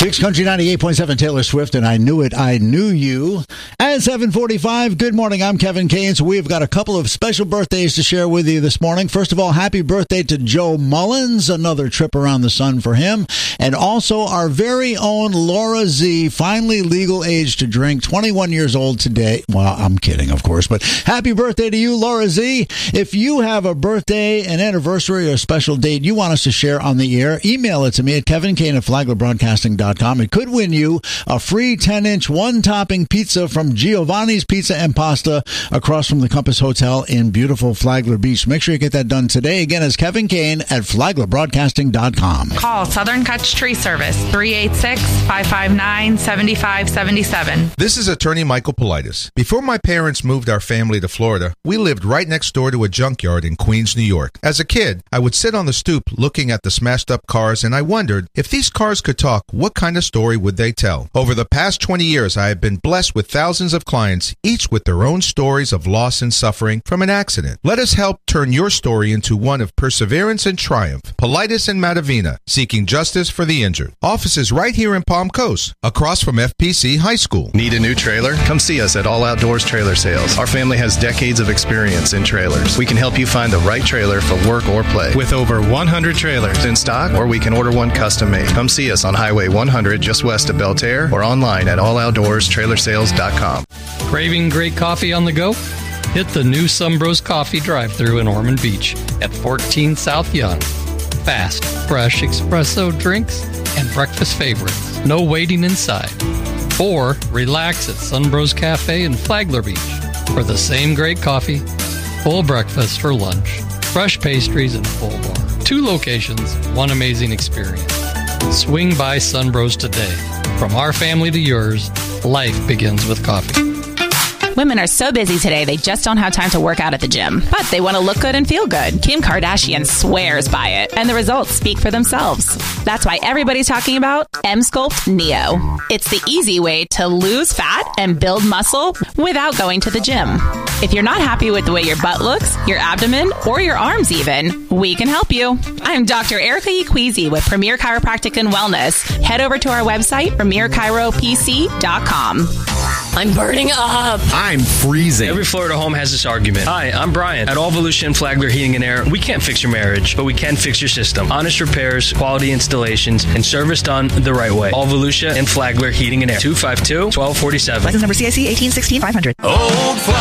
Fixed Country 98.7, Taylor Swift, and I Knew It, I Knew You. At 7:45, good morning, I'm Kevin Kane. So we've got a couple of special birthdays to share with you this morning. First of all, happy birthday to Joe Mullins, another trip around the sun for him. And also our very own Laura Z, finally legal age to drink, 21 years old today. Well, I'm kidding, of course, but happy birthday to you, Laura Z. If you have a birthday, an anniversary, or a special date you want us to share on the air, email it to me at kevinkane@flaglerbroadcasting.com. It could win you a free 10-inch one-topping pizza from Giovanni's Pizza and Pasta across from the Compass Hotel in beautiful Flagler Beach. Make sure you get that done today. Again, it's Kevin Kane at flaglerbroadcasting.com. Call Southern Cuts Tree Service, 386-559-7577. This is attorney Michael Politis. Before my parents moved our family to Florida, we lived right next door to a junkyard in Queens, New York. As a kid, I would sit on the stoop looking at the smashed up cars, and I wondered, if these cars could talk, what kind of story would they tell? Over the past 20 years, I have been blessed with thousands of clients, each with their own stories of loss and suffering from an accident. Let us help turn your story into one of perseverance and triumph. Politis and Matavina, seeking justice for the injured. Offices right here in Palm Coast, across from FPC High School. Need a new trailer? Come see us at All Outdoors Trailer Sales. Our family has decades of experience in trailers. We can help you find the right trailer for work or play. With over 100 trailers in stock, or we can order one custom made. Come see us on Highway 100 just west of Belterre, or online at alloutdoorstrailersales.com. Craving great coffee on the go? Hit the new Sunbros Coffee drive-thru in Ormond Beach at 14 South Young. Fast, fresh espresso drinks and breakfast favorites. No waiting inside. Or relax at Sunbros Cafe in Flagler Beach for the same great coffee, full breakfast for lunch, fresh pastries, and full bar. 2 locations, one amazing experience. Swing by Sunbros today. From our family to yours, life begins with coffee. Women are so busy today, they just don't have time to work out at the gym. But they want to look good and feel good. Kim Kardashian swears by it, and the results speak for themselves. That's why everybody's talking about Emsculpt Neo. It's the easy way to lose fat and build muscle without going to the gym. If you're not happy with the way your butt looks, your abdomen, or your arms even, we can help you. I'm Dr. Erica Equeezy with Premier Chiropractic and Wellness. Head over to our website, premierchiropc.com. I'm burning up. I'm freezing. Every Florida home has this argument. Hi, I'm Brian. At All Volusia and Flagler Heating and Air, we can't fix your marriage, but we can fix your system. Honest repairs, quality installations, and service done the right way. All Volusia and Flagler Heating and Air. 252-1247. License number CIC 1816-500.